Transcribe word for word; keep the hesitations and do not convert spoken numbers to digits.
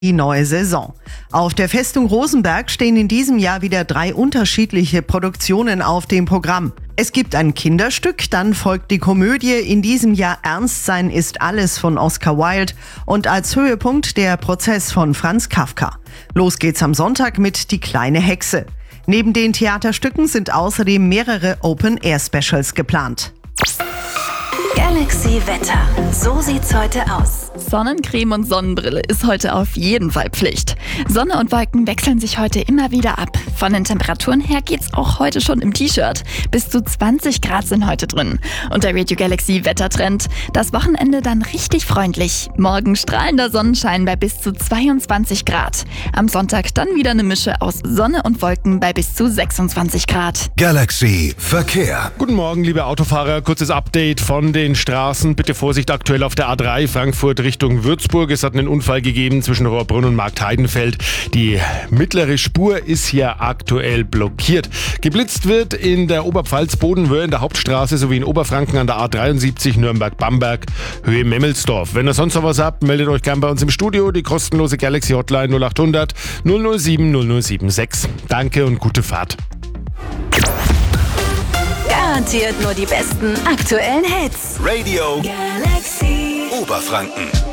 Die neue Saison. Auf der Festung Rosenberg stehen in diesem Jahr wieder drei unterschiedliche Produktionen auf dem Programm. Es gibt ein Kinderstück, dann folgt die Komödie, in diesem Jahr Ernst sein ist alles von Oscar Wilde und als Höhepunkt der Prozess von Franz Kafka. Los geht's am Sonntag mit Die kleine Hexe. Neben den Theaterstücken sind außerdem mehrere Open-Air-Specials geplant. Galaxy Wetter. So sieht's heute aus. Sonnencreme und Sonnenbrille ist heute auf jeden Fall Pflicht. Sonne und Wolken wechseln sich heute immer wieder ab. Von den Temperaturen her geht's auch heute schon im T-Shirt. Bis zu zwanzig Grad sind heute drin. Und der Radio Galaxy Wettertrend. Das Wochenende dann richtig freundlich. Morgen strahlender Sonnenschein bei bis zu zweiundzwanzig Grad. Am Sonntag dann wieder eine Mische aus Sonne und Wolken bei bis zu sechsundzwanzig Grad. Galaxy Verkehr. Guten Morgen, liebe Autofahrer. Kurzes Update von den Straßen. Bitte Vorsicht aktuell auf der A drei Frankfurt Richtung Würzburg. Es hat einen Unfall gegeben zwischen Rohrbrunn und Marktheidenfeld. Die mittlere Spur ist hier aktuell blockiert. Geblitzt wird in der Oberpfalz Bodenwöhr in der Hauptstraße sowie in Oberfranken an der A dreiundsiebzig Nürnberg-Bamberg Höhe Memmelsdorf. Wenn ihr sonst noch was habt, meldet euch gern bei uns im Studio. Die kostenlose Galaxy Hotline null acht hundert null null sieben null null sieben sechs. Danke und gute Fahrt. Garantiert nur die besten aktuellen Hits. Radio Galaxy Oberfranken.